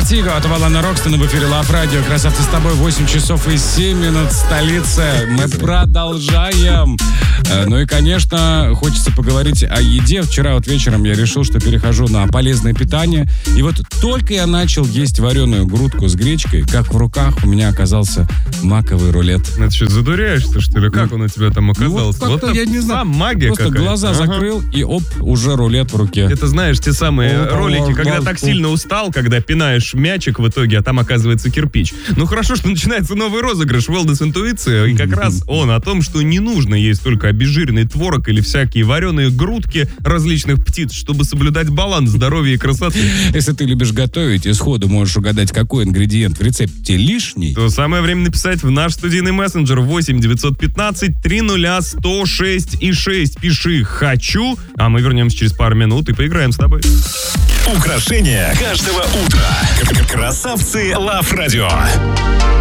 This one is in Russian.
Вертиго от Валана Рокстона в эфире Лав Радио. Красавцы, с тобой 8 часов и 7 минут в столице. Мы продолжаем. Ну и, конечно, хочется поговорить о еде. Вчера вот вечером я решил, что перехожу на полезное питание. И вот только я начал есть вареную грудку с гречкой, как в руках у меня оказался маковый рулет. Ну, ты что, задуряешься, что ли? Как он у тебя там оказался? Вот я не знаю. Магия просто какая-то. Глаза закрыл, и оп, уже рулет в руке. Это, знаешь, те самые ролики, когда так сильно устал, когда пинаешь мячик в итоге, а там оказывается кирпич. Ну хорошо, что начинается новый розыгрыш Wellness Интуиция, и как раз он о том, что не нужно есть только обезжиренный творог или всякие вареные грудки различных птиц, чтобы соблюдать баланс здоровья и красоты. Если ты любишь готовить и сходу можешь угадать, какой ингредиент в рецепте лишний, то самое время написать в наш студийный мессенджер 8 915 300 106 и 6. Пиши «хочу», а мы вернемся через пару минут и поиграем с тобой. Украшение каждого утра. Красавцы Лав Радио.